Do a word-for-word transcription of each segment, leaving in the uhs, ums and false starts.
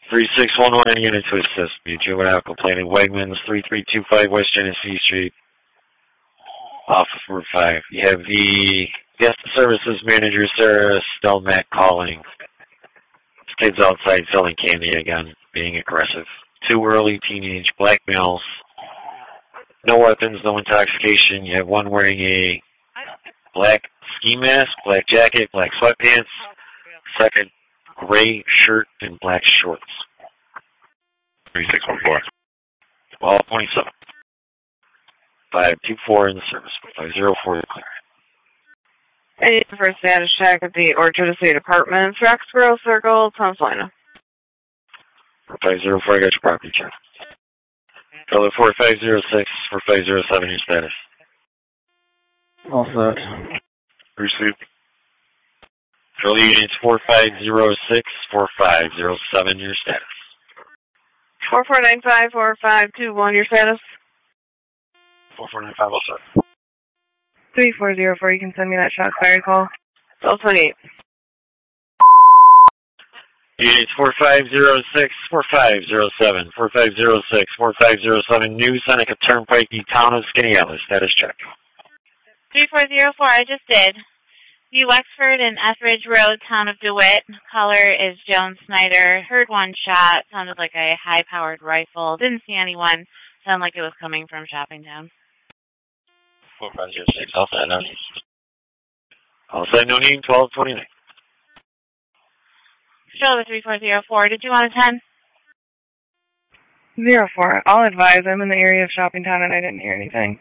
three six one one unit to assist me. Juvenile complaining Wegmans, three three two five West Genesee Street, off of Route five. You have the guest services manager, Sarah Stelmack, calling. This kid's outside selling candy again, being aggressive. Two early teenage black males. No weapons, no intoxication. You have one wearing a black ski mask, black jacket, black sweatpants. Second, gray shirt and black shorts. three six one four. twelve twenty-seven. five two four in the service. five zero four to clear. Hey, for a status check at the Orchard Estate Apartments, Roxborough Circle, Pennsylvania. five zero four, I got your property check. Fellow four five zero six, four five zero seven, your status. All set. Received. Fellow units four five zero six, four five zero seven, your status. four four nine five, four five two one, your status. four four nine five, all set. three four zero four, you can send me that shot fire call. twelve twenty-eight. Units four five zero six, four five zero seven, four five zero six, four five zero seven, New Seneca Turnpike, the town of Skaneateles. Status check. three four zero four, I just did. New Wexford and Etheridge Road, town of DeWitt. Caller is Joan Snyder. Heard one shot. Sounded like a high-powered rifle. Didn't see anyone. Sounded like it was coming from Shoppingtown. four five zero six, all set, no need. All set, no need, twelve twenty-nine. Still over three four zero four. Did you want a ten? Zero four. I'll advise. I'm in the area of Shoppingtown and I didn't hear anything.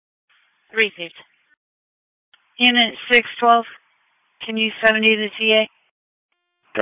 Received. Unit six twelve, can you seventy the T A?